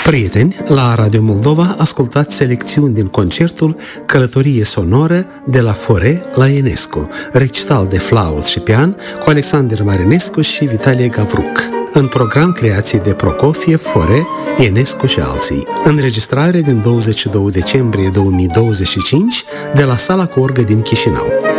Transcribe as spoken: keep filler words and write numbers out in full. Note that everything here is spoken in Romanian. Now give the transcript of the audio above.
Prieteni, la Radio Moldova ascultați selecțiuni din concertul Călătorie sonoră de la Fore la Enescu, recital de flaut și pian cu Alexander Marinescu și Vitalie Gavruc. În program creații de Prokofiev, Fore, Enescu și alții. Înregistrare din douăzeci și doi decembrie două mii douăzeci și cinci de la Sala cu Orgă din Chișinău.